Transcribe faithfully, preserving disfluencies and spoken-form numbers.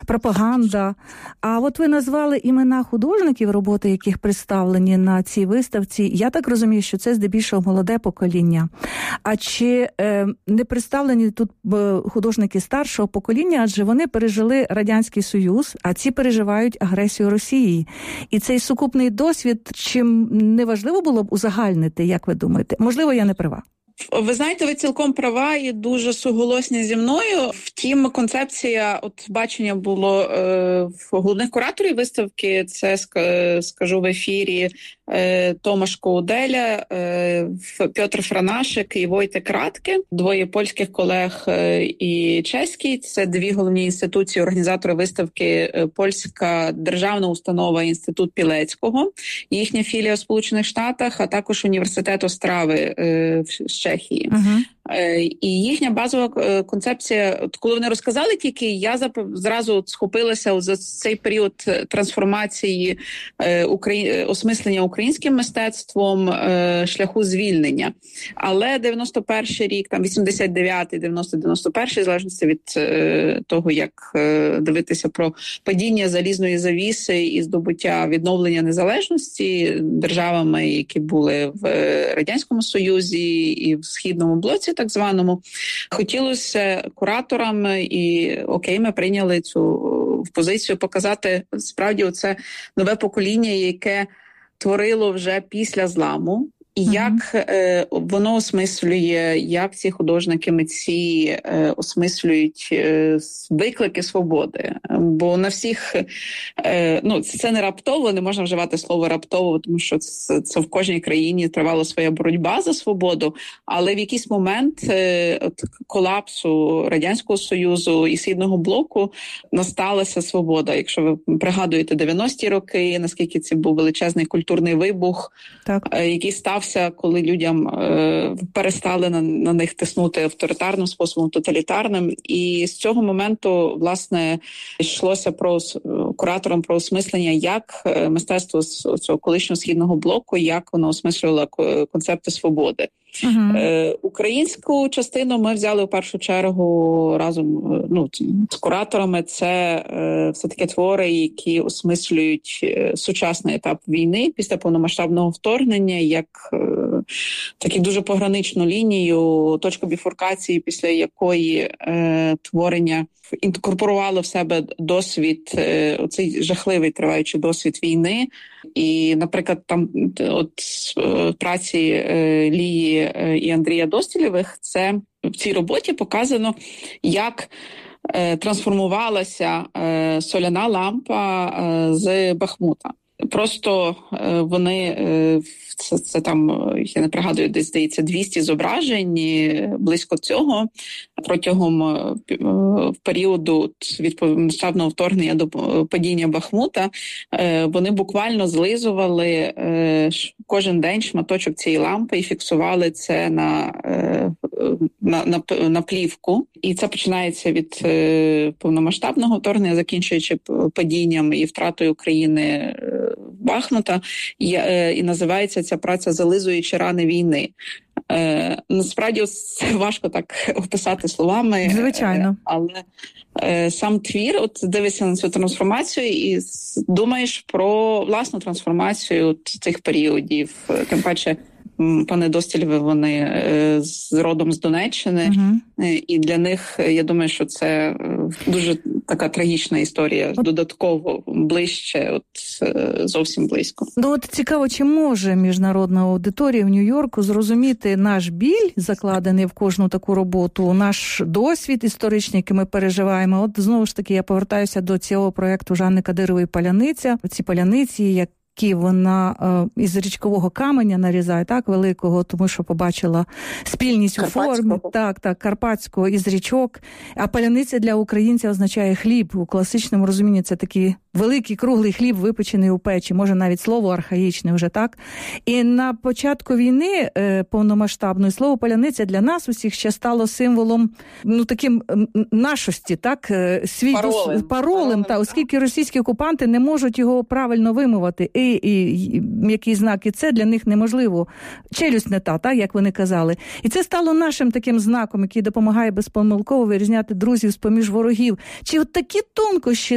пропаганда. А от ви назвали імена художників, роботи яких представлені на цій виставці. Я так розумію, що це здебільшого молоде покоління. А чи е, не представлені тут художники старшого покоління, адже вони пережили Радянський Союз, а ці переживають агресію Росії. І цей сукупний досвід, чим не важливо було б узагальнити, як ви думаєте? Можливо, я не права. Ви знаєте, ви цілком права і дуже суголосні зі мною. Втім, концепція от бачення було е, в головних кураторів виставки. Це, скажу в ефірі, е, Томаш Коуделя, е, Пьотр Франашек і Войтек Радке, двоє польських колег е, і чеський. Це дві головні інституції, організатори виставки, е, польська державна установа Інститут Пілецького, їхня філія у Сполучених Штатах, а також університет Острави е, в Чехії. Uh-huh. І їхня базова концепція, от коли вони розказали тільки, я зразу схопилася за цей період трансформації, осмислення українським мистецтвом, шляху звільнення. Але дев'яносто перший рік, там вісімдесят дев'ятий, дев'яносто, дев'яносто перший, в залежності від того, як дивитися про падіння залізної завіси і здобуття відновлення незалежності державами, які були в Радянському Союзі і в Східному блоці, так званому, хотілося кураторам, і окей, ми прийняли цю позицію, показати справді оце нове покоління, яке творило вже після зламу, і mm-hmm. як е, воно осмислює, як ці художники, митці е, осмислюють е, виклики свободи. Бо на всіх, е, ну, це не раптово, не можна вживати слово раптово, тому що це, це в кожній країні тривала своя боротьба за свободу, але в якийсь момент е, от, колапсу Радянського Союзу і Східного блоку насталася свобода. Якщо ви пригадуєте дев'яності роки, наскільки це був величезний культурний вибух, так. е, який стався, коли людям е, перестали на, на них тиснути авторитарним способом, тоталітарним. І з цього моменту, власне, йшлося про куратором про осмислення, як мистецтво з цього колишнього Східного блоку, як воно осмислювало концепти свободи. Uh-huh. Е, українську частину ми взяли в першу чергу разом ну, з кураторами. Це е, все-таки твори, які осмислюють е, сучасний етап війни після повномасштабного вторгнення, як е, таку дуже пограничну лінію, точку біфуркації, після якої е, творення інкорпорувало в себе досвід, е, оцей жахливий триваючий досвід війни. І, наприклад, там от е, праці е, Лії і Андрія Достілєвих, це в цій роботі показано, як е, трансформувалася е, соляна лампа е, з Бахмута. Просто е, вони, е, це, це там, я не пригадую, десь, здається, двісті зображень, близько цього, протягом е, періоду від повномасштабного вторгнення до падіння Бахмута, е, вони буквально злизували е, кожен день шматочок цієї лампи і фіксували це на, е, на, на, на плівку. І це починається від е, повномасштабного вторгнення, закінчуючи падінням і втратою України е, Бахмута, і, е, і називається ця праця «Зализуючи рани війни». Е, насправді це важко так описати словами. Звичайно. Е, але е, сам твір, от дивишся на цю трансформацію і думаєш про власну трансформацію от цих періодів. Тим паче, пане Достілєве, вони е, з родом з Донеччини, угу. е, і для них, я думаю, що це дуже така трагічна історія, от, додатково ближче, от е, зовсім близько. Ну от цікаво, чи може міжнародна аудиторія в Нью-Йорку зрозуміти наш біль, закладений в кожну таку роботу, наш досвід історичний, який ми переживаємо. От знову ж таки я повертаюся до цього проєкту Жанни Кадирової «Паляниця». Ці паляниці, як які вона е, із річкового каменя нарізає, так, великого, тому що побачила спільність у формі, так, так, карпатського із річок. А паляниця для українця означає хліб. У класичному розумінні це такий великий круглий хліб, випечений у печі, може навіть слово архаїчне вже, так. І на початку війни е, повномасштабної слово паляниця для нас усіх ще стало символом, ну, таким нашості, так, свій паролем, паролем та, оскільки російські окупанти не можуть його правильно вимовити. І, і, і м'який знак, і це для них неможливо. Челюсть не та, так, як вони казали. І це стало нашим таким знаком, який допомагає безпомилково вирізняти друзів з-поміж ворогів. Чи от такі тонкощі